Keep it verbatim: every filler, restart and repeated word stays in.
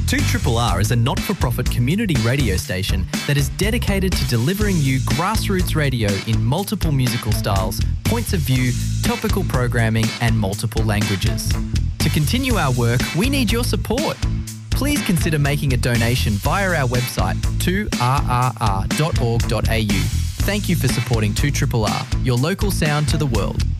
two R R R is a not-for-profit community radio station that is dedicated to delivering you grassroots radio in multiple musical styles, points of view, topical programming and multiple languages. To continue our work, we need your support. Please consider making a donation via our website, two r r r dot org dot a u. Thank you for supporting two R R R, your local sound to the world.